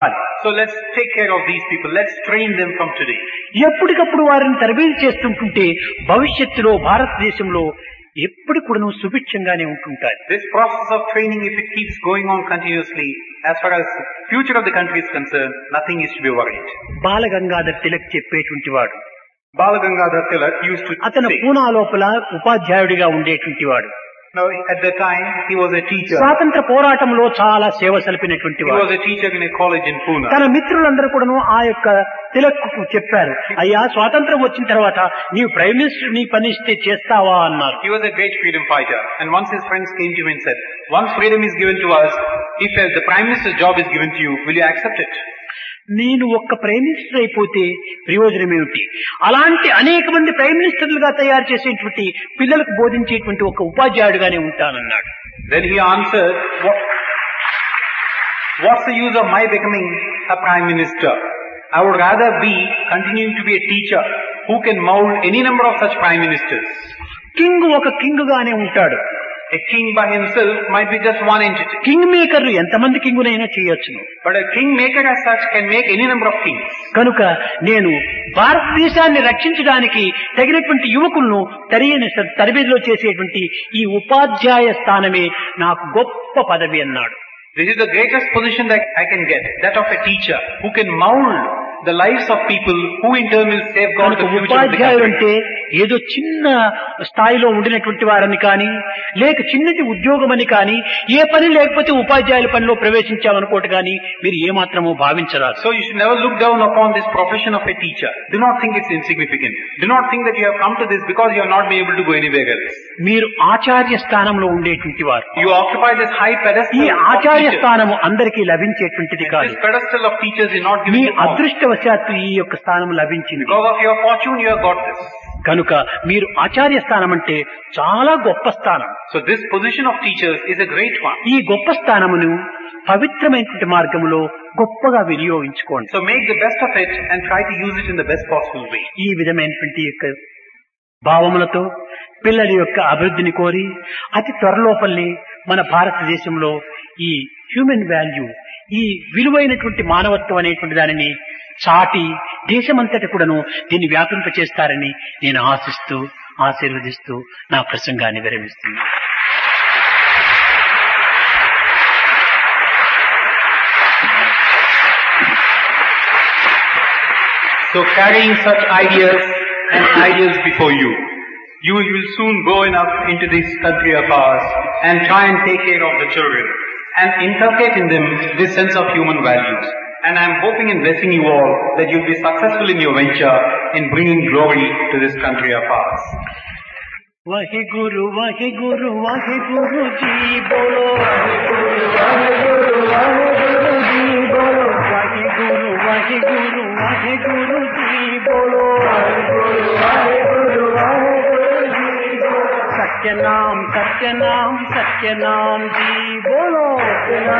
So let's take care of these people. Let's train them from today. ఎప్పటికప్పుడు వారిని తరబేదు చేస్తుంటుంటే భవిష్యత్తులో భారతదేశంలో ఎప్పుడు కూడా సుభిక్షంగానే ఉంటుంటారు. This process of training, if it keeps going on continuously, as far as future of the country is concerned, nothing is to be worried. బాల గంగాధర్ తిలక్ చెప్పేటువంటి వాడు. Bal Gangadhar Tilak used to అతను say, పూనా లోపల ఉపాధ్యాయుడిగా ఉండేటువంటి వాడు. now at the time he was a teacher. స్వాతంత్ర పోరాటంలో చాలా సేవ సల్పినటువంటి He వాడు. was a teacher in a college in Pune. తన మిత్రులందరూ కూడాను ఆ యొక్క తిలక్ కు చెప్పారు, అయ్యా స్వాతంత్రం వచ్చిన తర్వాత నీవు ప్రైమ్ మినిస్టర్ నీ పని ఇస్తే చేస్తావా అన్నారు. He was a great freedom fighter, and once his friends came to him and said, once freedom is given to us, if the prime minister's job is given to you, will you accept it? నేను ఒక్క prime minister అయిపోతే ప్రయోజనం ఏమిటి, అలాంటి అనేక మంది prime మినిస్టర్లుగా తయారు చేసేటువంటి పిల్లలకు బోధించేటువంటి ఒక ఉపాధ్యాయుడిగానే ఉంటానన్నాడు. Then he answered, what's the use of my becoming a prime minister? I would rather be continuing to be a teacher who can mold any number of such prime ministers. King ఒక king గానే ఉంటాడు. A king by himself might be just one entity. King maker ఎంతమంది కింగునైనా చేయొచ్చును. But a king maker as such can make any number of kings. కనుక నేను భారతదేశాన్ని రక్షించడానికి తగినటువంటి యువకులను తరబేదులో చేసేటువంటి ఈ ఉపాధ్యాయ స్థానమే నాకు గొప్ప పదవి అన్నాడు. This is the greatest position that I can get, that of a teacher who can mold the lives of people who in turn will safeguard the future of the ఉపాధ్యాయుడు country. అంటే ఏదో చిన్న స్థాయిలో ఉండినటువంటి వారని కానీ, లేక చిన్నటి ఉద్యోగం అని కానీ, ఏ పని లేకపోతే ఉపాధ్యాయుల పనిలో ప్రవేశించామనుకోట కానీ మీరు ఏమాత్రమూ భావించరాదు. So you should never look down upon this profession of a teacher. Do not think it's insignificant. Do not think that you have come to this because you have not been able to go anywhere else. మీరు ఆచార్య స్థానంలో ఉండేటువంటి వారు. You occupy this high pedestal ఈ of Acharya teachers. స్థానము అందరికీ లభించేటువంటిది And కాదు. this pedestal of teachers is not me given to all. అదృష్టవశాత్తు ఈ యొక్క స్థానం లభించింది. Because of your fortune you have got this. కనుక మీరు ఆచార్య స్థానం అంటే చాలా గొప్ప స్థానం. So this position of teachers is a great one. ఈ గొప్ప స్థానమును పవిత్రమైనటువంటి మార్గంలో గొప్పగా వినియోగించుకోండి. So make the best of it and try to use it in the best possible way. ఈ విధమైనటువంటి యొక్క భావములతో పిల్లల యొక్క అభివృద్ధిని కోరి అతి త్వరలోపల్లి మన భారతదేశంలో ఈ హ్యూమన్ వాల్యూ, ఈ విలువైనటువంటి మానవత్వం అనేటువంటి దానిని చాటి దేశమంతటి కూడాను దీన్ని వ్యాపింప చేస్తారని నేను ఆశిస్తూ ఆశీర్వదిస్తూ నా ప్రసంగాన్ని విరమిస్తున్నాను. So carrying such ideas and ideals before you, you will soon go enough into this country of ours and try and take care of the children and inculcate in them this sense of human values. And I am hoping and blessing you all that you will be successful in your venture in bringing glory to this country of ours. Wahe Guru जी बोलो, वाहे गुरु जी बोलो, वाहे गुरु जी बोलो, सत्य नाम जी बोलो.